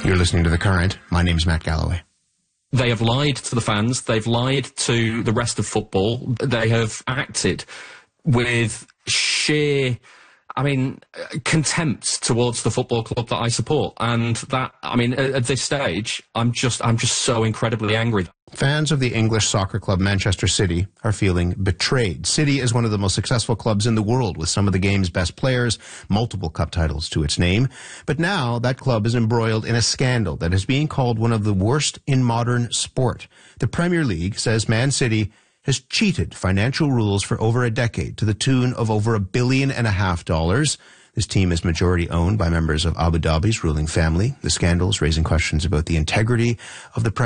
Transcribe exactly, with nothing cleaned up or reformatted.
You're listening to The Current. My name's Matt Galloway. They have lied to the fans. They've lied to the rest of football. They have acted with sheer, I mean, contempt towards the football club that I support. And that, I mean, at, at this stage, I'm just, I'm just so incredibly angry. Fans of the English soccer club Manchester City are feeling betrayed. City is one of the most successful clubs in the world, with some of the game's best players, multiple cup titles to its name. But now that club is embroiled in a scandal that is being called one of the worst in modern sport. The Premier League says Man City has cheated financial rules for over a decade to the tune of over a billion and a half dollars. This team is majority owned by members of Abu Dhabi's ruling family. The scandal is raising questions about the integrity of the Premier